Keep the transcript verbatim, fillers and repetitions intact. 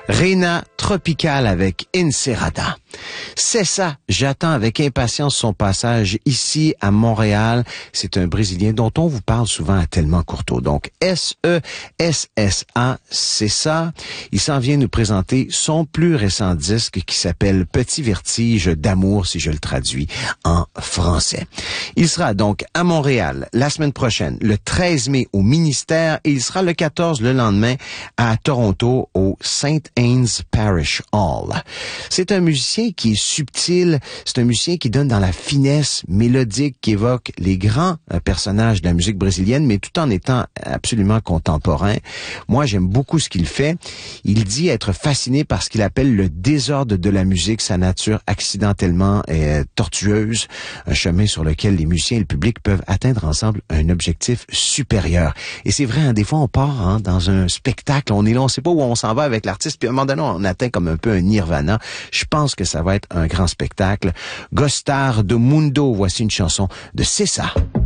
Reina Tropical avec Encerada. C'est ça, j'attends avec impatience son passage ici à Montréal. C'est un Brésilien dont on vous parle souvent à Tellement Courteau. Donc S E S S A, c'est ça. Il s'en vient nous présenter son plus récent disque qui s'appelle Petit Vertige d'amour, si je le traduis en français. Il sera donc à Montréal la semaine prochaine, le treize mai au Ministère, et il sera le quatorze le lendemain à Toronto au Saint Anne's Parish Hall. C'est un musicien qui est subtil, c'est un musicien qui donne dans la finesse mélodique, qui évoque les grands euh, personnages de la musique brésilienne, mais tout en étant absolument contemporain. Moi, j'aime beaucoup ce qu'il fait. Il dit être fasciné par ce qu'il appelle le désordre de la musique, sa nature accidentellement euh, tortueuse, un chemin sur lequel les musiciens et le public peuvent atteindre ensemble un objectif supérieur. Et c'est vrai, hein, des fois, on part hein, dans un spectacle, on est là, on sait pas où on s'en va avec l'artiste, puis à un moment donné, on atteint comme un peu un nirvana. Je pense que ça va être un grand spectacle. Gostar do Mundo, voici une chanson de C'est ça.